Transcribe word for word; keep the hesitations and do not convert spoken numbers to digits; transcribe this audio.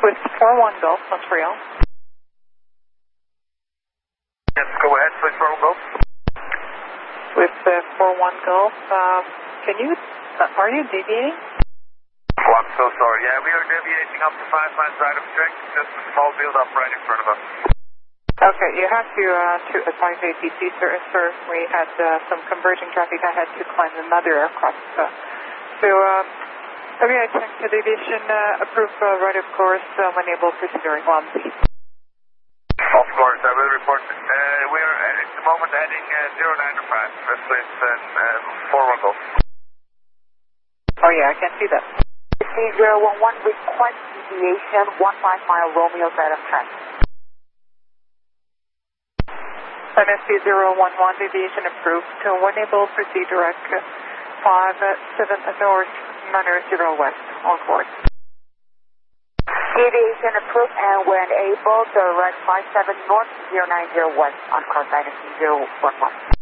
With four one Golf, Montreal. Yes, go ahead, please, four one Golf. With uh, four one Golf, um, can you, uh, are you deviating? Oh, I'm so sorry. Yeah, we are deviating up to five miles right of track, just a small build up right in front of us. Okay, you have to, uh, to advise A T C, sir, sir. We had uh, some converging traffic. I had to climb another aircraft. Uh, so, um, okay, I checked the deviation, uh, approved uh, right of course, uh, when able proceeding one. Of course, I will report. Uh, we are at the moment heading uh, zero nine five, please, and uh, four one Golf. Oh yeah, I can see that. zero one one, request deviation, one five mile Romeo right of track. M S C zero one one, deviation approved. So when able, proceed direct five seven north, niner zero west, on course. Deviation approved, and when able, direct five seven north, zero nine zero west, on course, dynasty zero one one.